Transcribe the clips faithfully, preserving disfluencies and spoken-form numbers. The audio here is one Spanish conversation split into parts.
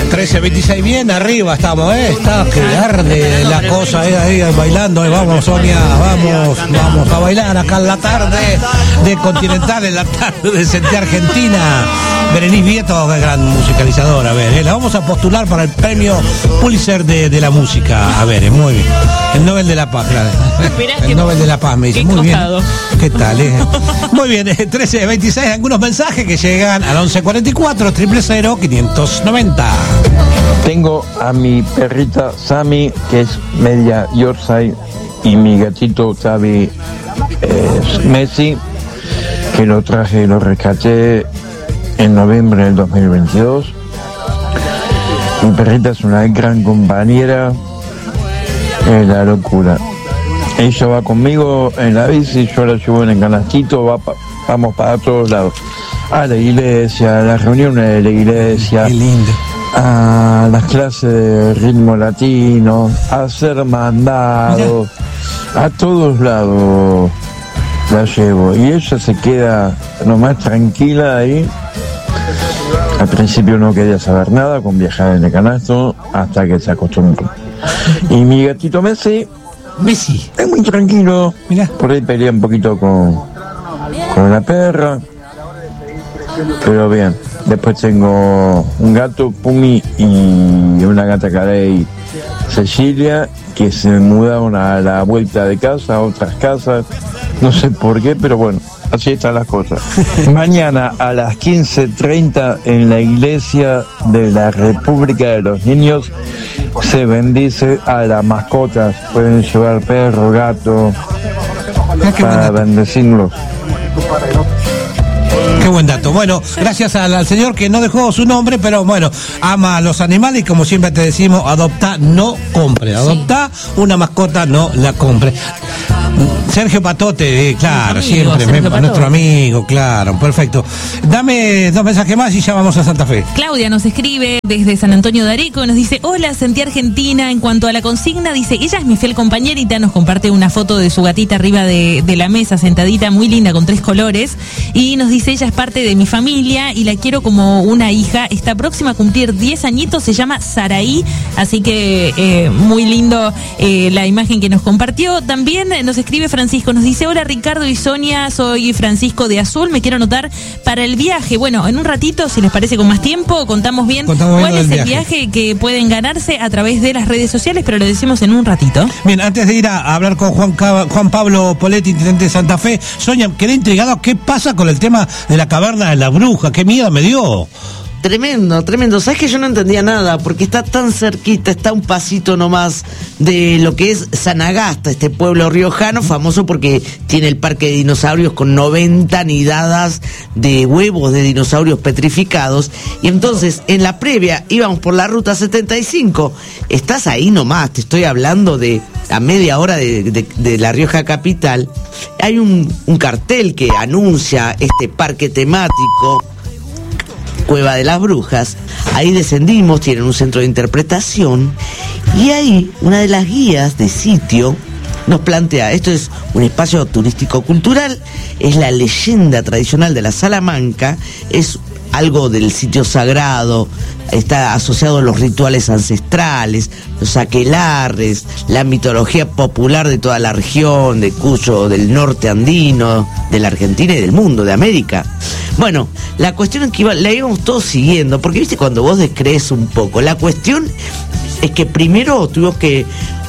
trece veintiséis, bien arriba estamos, ¿eh? Está que arde la cosa, ¿eh? Ahí bailando, ¿eh? Vamos, Sonia, vamos, vamos a bailar acá en la tarde de Continental, en la tarde de Sentir Argentina. Berenice Vieto, gran musicalizadora, a ver, ¿eh? La vamos a postular para el premio Pulitzer de, de la música, a ver, ¿eh? Muy bien. El Nobel de la Paz, claro. El que, Nobel de la Paz, me dice, muy costado. Bien. ¿Qué tal, eh? Muy bien, eh, trece veintiséis, algunos mensajes que llegan al once cuarenta y cuatro, cero cero cero, quinientos noventa. Tengo a mi perrita Sammy, que es media Yorkshire, y mi gatito Xavi eh, Messi, que lo traje y lo rescaté en noviembre del dos mil veintidós. Mi perrita es una gran compañera, es la locura. Ella va conmigo en la bici, yo la llevo en el canastito, va pa, vamos para todos lados. A la iglesia, a las reuniones de la iglesia, qué lindo, a las clases de ritmo latino, a hacer mandados, a todos lados la llevo. Y ella se queda nomás tranquila ahí. Al principio no quería saber nada con viajar en el canasto, hasta que se acostumbró. Y mi gatito Messi, Messi es muy tranquilo. Mirá. Por ahí pelea un poquito con, con la perra, pero bien. Después tengo un gato, Pumi, y una gata Carey, Cecilia, que se mudaron a la vuelta de casa, a otras casas. No sé por qué, pero bueno, así están las cosas. Mañana a las quince treinta en la iglesia de la República de los Niños se bendice a las mascotas. Pueden llevar perro, gato, para bendecirlos. Qué buen dato. Bueno, gracias al, al señor que no dejó su nombre, pero bueno, ama a los animales y como siempre te decimos, adopta, no compre. Adopta sí. Una mascota, no la compre. Sergio Patote, eh, claro, amigo, siempre, me, nuestro amigo, claro, perfecto. Dame dos mensajes más y ya vamos a Santa Fe. Claudia nos escribe desde San Antonio de Areco, nos dice, hola, Sentí Argentina. En cuanto a la consigna, dice, ella es mi fiel compañerita, nos comparte una foto de su gatita arriba de, de la mesa, sentadita, muy linda, con tres colores, y nos dice, ella es parte de mi familia y la quiero como una hija, está próxima a cumplir diez añitos, se llama Saraí, así que eh, muy lindo eh, la imagen que nos compartió. También nos escribe Francisco, nos dice, hola Ricardo y Sonia, soy Francisco de Azul, me quiero anotar para el viaje. Bueno, en un ratito, si les parece con más tiempo, contamos bien contamos cuál es el viaje. viaje que pueden ganarse a través de las redes sociales, pero lo decimos en un ratito. Bien, antes de ir a, a hablar con Juan, Cava, Juan Pablo Poletti, intendente de Santa Fe, Sonia, quedé intrigado, ¿qué pasa con el tema de la caverna de la bruja? ¿Qué miedo me dio? Tremendo, tremendo. ¿Sabes que yo no entendía nada? Porque está tan cerquita, está un pasito nomás de lo que es Sanagasta, este pueblo riojano, famoso porque tiene el parque de dinosaurios con noventa nidadas de huevos de dinosaurios petrificados. Y entonces, en la previa, íbamos por la ruta setenta y cinco. Estás ahí nomás, te estoy hablando de a media hora de, de, de La Rioja capital. Hay un, un cartel que anuncia este parque temático, Cueva de las Brujas. Ahí descendimos, tienen un centro de interpretación y ahí una de las guías de sitio nos plantea, esto es un espacio turístico cultural, es la leyenda tradicional de la Salamanca, es algo del sitio sagrado, está asociado a los rituales ancestrales, los aquelarres, la mitología popular de toda la región, de Cuyo, del norte andino, de la Argentina y del mundo, de América. Bueno, la cuestión es que iba, la íbamos todos siguiendo, porque viste cuando vos descrees un poco, la cuestión es que primero tuvimos que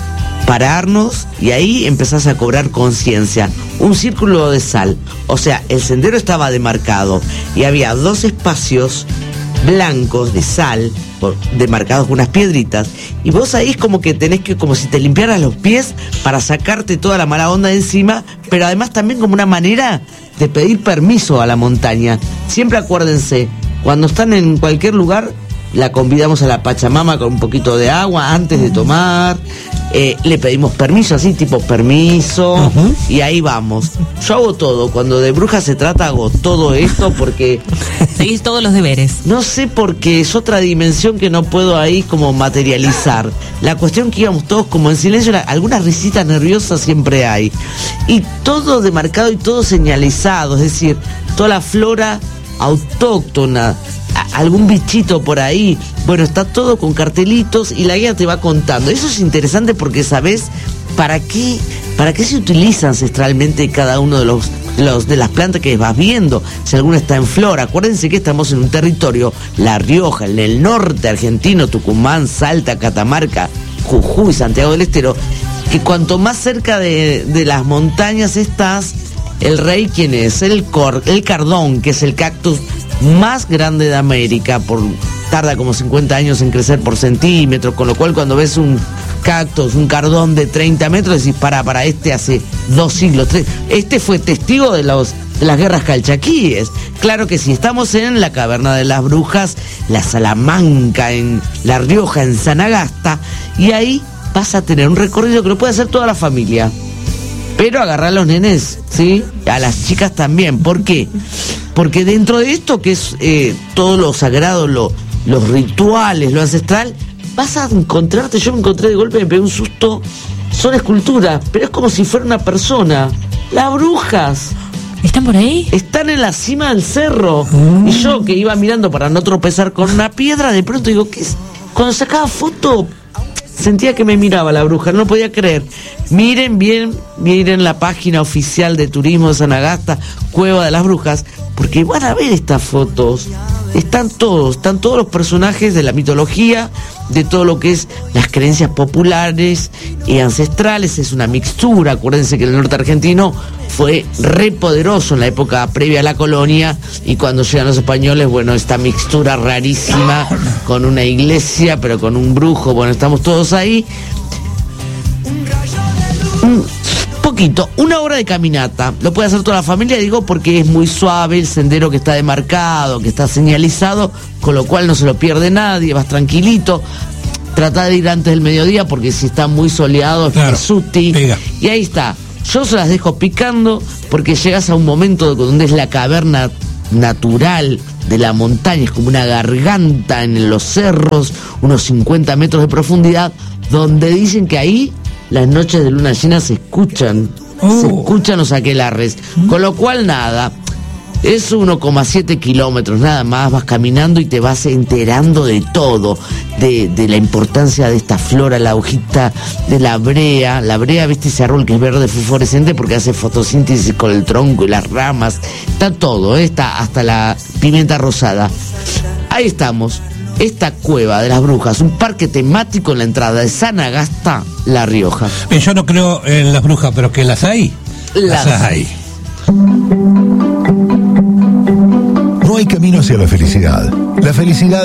pararnos y ahí empezás a cobrar conciencia. Un círculo de sal, o sea, el sendero estaba demarcado y había dos espacios blancos de sal, demarcados con unas piedritas, y vos ahí es como que tenés que, como si te limpiaras los pies para sacarte toda la mala onda de encima, pero además también como una manera de pedir permiso a la montaña. Siempre acuérdense, cuando están en cualquier lugar, la convidamos a la Pachamama con un poquito de agua antes de tomar, eh, le pedimos permiso, así tipo permiso, uh-huh. Y ahí vamos. Yo hago todo, cuando de brujas se trata hago todo esto porque... Seguís todos los deberes. No sé por qué es otra dimensión que no puedo ahí como materializar. La cuestión que íbamos todos como en silencio, algunas risitas nerviosas siempre hay. Y todo demarcado y todo señalizado, es decir, toda la flora autóctona, a, algún bichito por ahí. Bueno, está todo con cartelitos y la guía te va contando. Eso es interesante porque sabes para qué, para qué se utiliza ancestralmente cada uno de los, los de las plantas que vas viendo. Si alguna está en flor, acuérdense que estamos en un territorio, La Rioja, en el norte argentino, Tucumán, Salta, Catamarca, Jujuy, Santiago del Estero, que cuanto más cerca de, de las montañas estás, el rey, ¿quién es? El, cor, el cardón, que es el cactus más grande de América, por, tarda como cincuenta años en crecer por centímetros, con lo cual cuando ves un cactus, un cardón de treinta metros, decís, para, para, este hace dos siglos, tres, este fue testigo de, los, de las guerras calchaquíes. Claro que sí, estamos en la Caverna de las Brujas, la Salamanca, en La Rioja, en Sanagasta, y ahí vas a tener un recorrido que lo puede hacer toda la familia. Pero agarrar a los nenes, ¿sí? A las chicas también. ¿Por qué? Porque dentro de esto, que es eh, todo lo sagrado, lo, los rituales, lo ancestral, vas a encontrarte, yo me encontré de golpe, me pegué un susto, son esculturas, pero es como si fuera una persona. Las brujas. ¿Están por ahí? Están en la cima del cerro. Mm. Y yo, que iba mirando para no tropezar con una piedra, de pronto digo, ¿qué es? Cuando sacaba foto, sentía que me miraba la bruja, no podía creer. Miren bien, miren la página oficial de Turismo de Sanagasta, Cueva de las Brujas, porque van a ver estas fotos. Están todos, están todos los personajes de la mitología, de todo lo que es las creencias populares y ancestrales. Es una mixtura. Acuérdense que el norte argentino fue re poderoso en la época previa a la colonia, y cuando llegan los españoles, bueno, esta mixtura rarísima con una iglesia, pero con un brujo, bueno, estamos todos ahí. Un poquito, una hora de caminata, lo puede hacer toda la familia, digo, porque es muy suave, el sendero que está demarcado, que está señalizado, con lo cual no se lo pierde nadie, vas tranquilito. Trata de ir antes del mediodía, porque si está muy soleado es claro, suti. Y ahí está. Yo se las dejo picando, porque llegas a un momento donde es la caverna natural de la montaña, es como una garganta en los cerros, unos cincuenta metros de profundidad, donde dicen que ahí las noches de luna llena se escuchan, oh. se escuchan los aquelarres, con lo cual nada, es uno coma siete kilómetros nada más, vas caminando y te vas enterando de todo, de, de la importancia de esta flora, la hojita de la brea, la brea, viste ese árbol que es verde fosforescente porque hace fotosíntesis con el tronco y las ramas, está todo, ¿eh? Está hasta la pimienta rosada. Ahí estamos. Esta Cueva de las Brujas, un parque temático en la entrada de Sanagasta, La Rioja. Bien, yo no creo en las brujas, pero que las hay, las, las hay. No hay camino hacia la felicidad. La felicidad